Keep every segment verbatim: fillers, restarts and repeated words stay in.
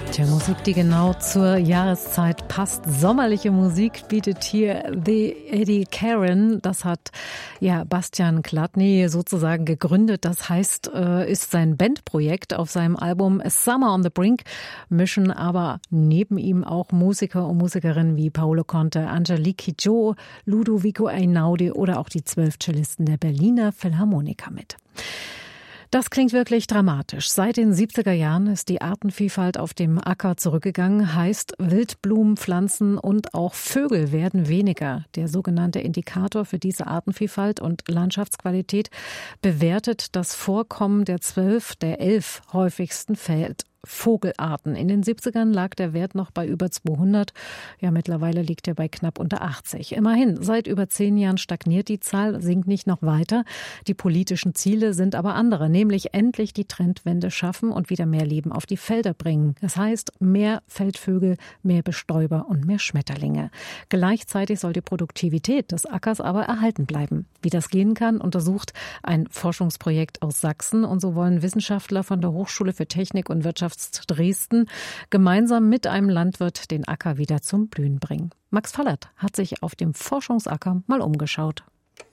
Tja, Musik, die genau zur Jahreszeit passt. Sommerliche Musik bietet hier The Eddie Karen. Das hat ja Bastian Chladni sozusagen gegründet. Das heißt, äh, ist sein Bandprojekt. Auf seinem Album A Summer on the Brink mischen aber neben ihm auch Musiker und Musikerinnen wie Paolo Conte, Angelique Kidjo, Ludovico Einaudi oder auch die zwölf Cellisten der Berliner Philharmoniker mit. Das klingt wirklich dramatisch. Seit den siebziger Jahren ist die Artenvielfalt auf dem Acker zurückgegangen. Heißt, Wildblumen, Pflanzen und auch Vögel werden weniger. Der sogenannte Indikator für diese Artenvielfalt und Landschaftsqualität bewertet das Vorkommen der zwölf, der elf häufigsten Feld Vogelarten. In den siebzigern lag der Wert noch bei über zweihundert. Ja, mittlerweile liegt er bei knapp unter achtzig. Immerhin, seit über zehn Jahren stagniert die Zahl, sinkt nicht noch weiter. Die politischen Ziele sind aber andere, nämlich endlich die Trendwende schaffen und wieder mehr Leben auf die Felder bringen. Das heißt, mehr Feldvögel, mehr Bestäuber und mehr Schmetterlinge. Gleichzeitig soll die Produktivität des Ackers aber erhalten bleiben. Wie das gehen kann, untersucht ein Forschungsprojekt aus Sachsen. Und so wollen Wissenschaftler von der Hochschule für Technik und Wirtschaft Dresden gemeinsam mit einem Landwirt den Acker wieder zum Blühen bringen. Max Fallert hat sich auf dem Forschungsacker mal umgeschaut.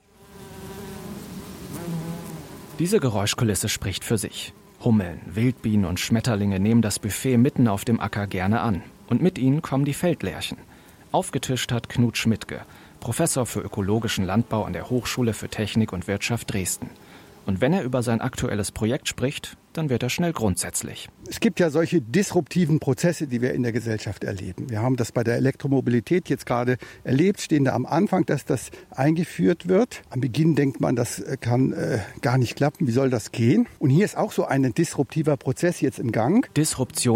Diese Geräuschkulisse spricht für sich. Hummeln, Wildbienen und Schmetterlinge nehmen das Buffet mitten auf dem Acker gerne an. Und mit ihnen kommen die Feldlerchen. Aufgetischt hat Knut Schmidtke, Professor für ökologischen Landbau an der Hochschule für Technik und Wirtschaft Dresden. Und wenn er über sein aktuelles Projekt spricht, dann wird er schnell grundsätzlich. Es gibt ja solche disruptiven Prozesse, die wir in der Gesellschaft erleben. Wir haben das bei der Elektromobilität jetzt gerade erlebt, stehen da am Anfang, dass das eingeführt wird. Am Beginn denkt man, das kann äh, gar nicht klappen. Wie soll das gehen? Und hier ist auch so ein disruptiver Prozess jetzt im Gang. Disruption